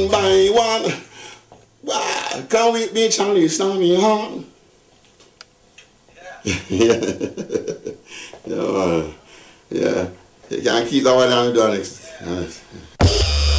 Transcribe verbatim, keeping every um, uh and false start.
one by one. Wow, come with me, Charlie, Stormy Horn. Yeah. Yeah, man. Yeah. You can't keep that one down, Donix.